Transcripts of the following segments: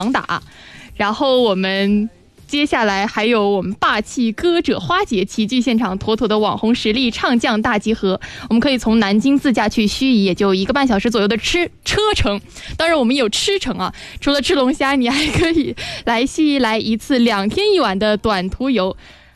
打。然后我们接下来还有我们霸气歌者花姐齐聚现场，妥妥的网红实力唱将大集合。我们可以从南京自驾去盱眙，也就1个半小时左右的车程。当然我们有吃程啊，除了吃龙虾，你还可以来盱眙来一次2天1晚的短途游。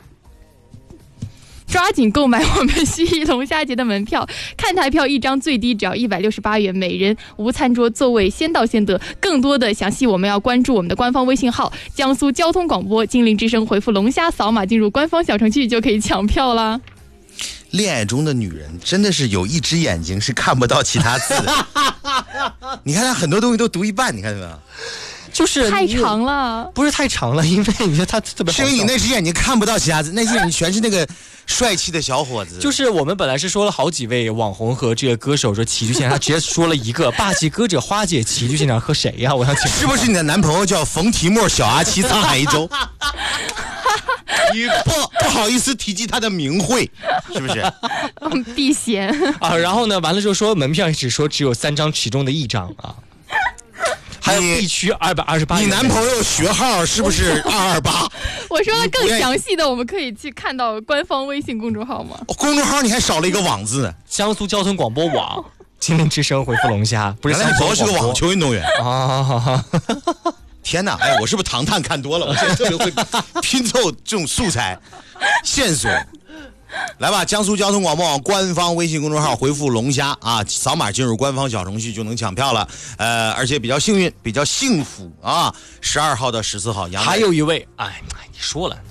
抓紧购买我们盱眙龙虾节的门票，看台票1张最低只要168元，每人无餐桌，座位先到先得。更多的详细我们要关注我们的官方微信号江苏交通广播金陵之声，回复龙虾扫码进入官方小程序就可以抢票啦。 恋爱中的女人真的是有一只眼睛是看不到其他字的你看她很多东西都读一半，你看到没有？ 就是太长了， 不是太长了，因为你觉得他特别好笑， 是因为你那只眼睛看不到其他字，那只眼睛全是那个帅气的小伙子。 就是我们本来是说了好几位网红和这个歌手说齐聚现场，他直接说了一个霸气歌者花姐齐聚现场和谁呀？我想请是不是你的男朋友叫冯提莫小阿七沧海一周你不好意思提及他的名讳，是不是避嫌啊？然后呢，完了之后说门票只有3张其中的1张啊。还有地区228。 你男朋友学号是不是228？ 我说的更详细的，我们可以去看到官方微信公众号吗？ 公众号你还少了一个网字呢。 江苏交通广播网金陵之声回复龙虾，不是？ 原来你朋友是个网球运动员啊！ 天哪！哎，我是不是唐探看多了？我现在特别会拼凑这种素材线索。来吧，江苏交通广播网官方微信公众号回复龙虾啊，扫码进入官方小程序就能抢票了。而且比较幸运，比较幸福啊！12号到14号， 还有一位，哎，你说了，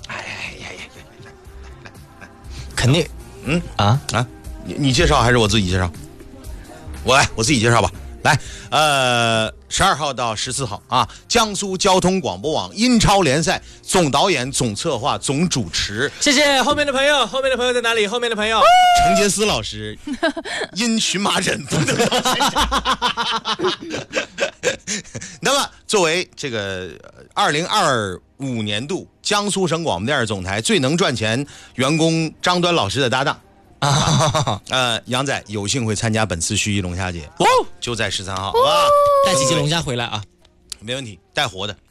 肯定， 你介绍还是我自己介绍？我自己介绍吧。来，12号到14号啊，江苏交通广播网英超联赛总导演、总策划、总主持。 谢谢后面的朋友在哪里？后面的朋友， 程杰思老师因荨麻疹不能到现场。那么，作为这个2025年度江苏省广播电视总台最能赚钱员工张端老师的搭档。杨仔有幸会参加本次盱眙龙虾节，就在13号，好吧？ 带几只龙虾回来啊？ 没问题，带活的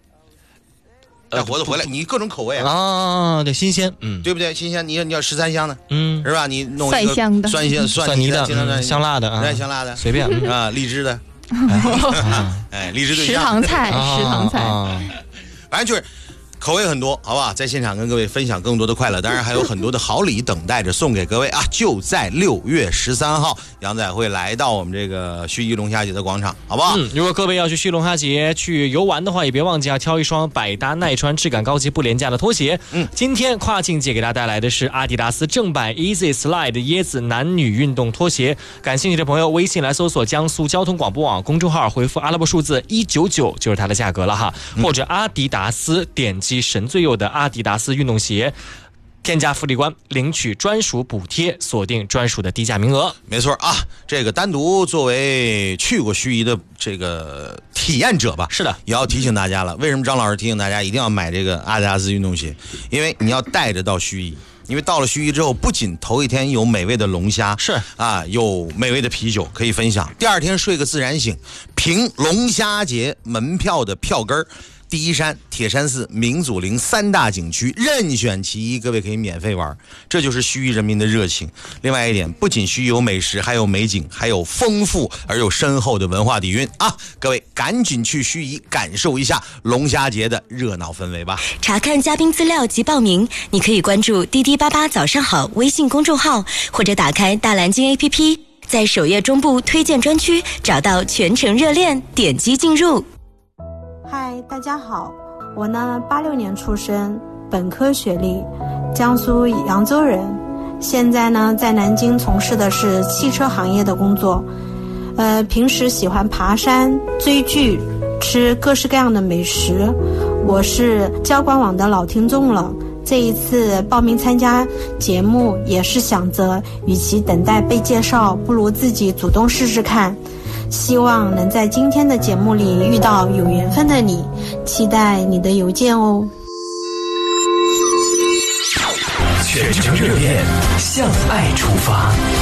回来，你各种口味啊，对，新鲜， 对不对？新鲜，你要13香的， 是吧？你弄一个蒜香的、 蒜泥的、香辣的啊， 香辣的， 随便啊，荔枝的，荔枝对象，食堂菜， 反正就是。口味很多，好不好？在现场跟各位分享更多的快乐，当然还有很多的好礼等待着送给各位啊！就在6月13号，杨仔会来到我们这个盱眙龙虾节的广场，好不好？ 如果各位要去盱眙龙虾节去游玩的话，也别忘记要挑一双百搭耐穿、质感高级、不廉价的拖鞋。今天跨境节给大家带来的是阿迪达斯正版 Easy Slide 椰子男女运动拖鞋。感兴趣的朋友，微信来搜索江苏交通广播网公众号，回复阿拉伯数字199就是它的价格了哈，或者阿迪达斯点击神最右的阿迪达斯运动鞋，添加福利关领取专属补贴，锁定专属的低价名额。 没错啊，这个单独作为去过盱眙的这个体验者吧， 是的， 也要提醒大家了。为什么张老师提醒大家一定要买这个阿迪达斯运动鞋？因为你要带着到盱眙。因为到了盱眙之后，不仅头一天有美味的龙虾， 是啊，有美味的啤酒可以分享，第二天睡个自然醒，凭龙虾节门票的票根儿。第一山、铁山寺、明祖陵3大景区任选其一，各位可以免费玩，这就是盱眙人民的热情。另外一点，不仅盱眙有美食，还有美景，还有丰富而又深厚的文化底蕴啊！各位赶紧去盱眙感受一下龙虾节的热闹氛围吧。 查看嘉宾资料及报名，你可以关注滴滴88早上好微信公众号，或者打开大蓝鲸 APP， 在首页中部推荐专区找到全程热恋，点击进入。 嗨，大家好，我呢86年出生，本科学历，江苏扬州人，现在呢在南京从事的是汽车行业的工作。平时喜欢爬山、追剧、吃各式各样的美食。我是交管网的老听众了，这一次报名参加节目也是想着，与其等待被介绍，不如自己主动试试看。希望能在今天的节目里遇到有缘分的你，期待你的邮件哦。 全程热恋，向爱出发。